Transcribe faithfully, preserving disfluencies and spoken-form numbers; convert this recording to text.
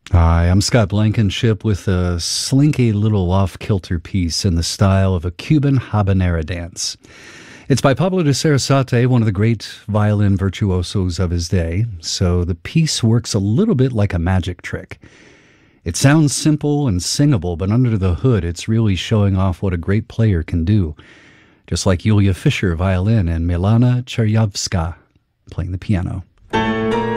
Hi, I'm Scott Blankenship with a slinky little off-kilter piece in the style of a Cuban habanera dance. It's by Pablo de Sarasate, one of the great violin virtuosos of his day, so the piece works a little bit like a magic trick. It sounds simple and singable, but under the hood it's really showing off what a great player can do, just like Yulia Fischer violin and Milana Chernyavska playing the piano.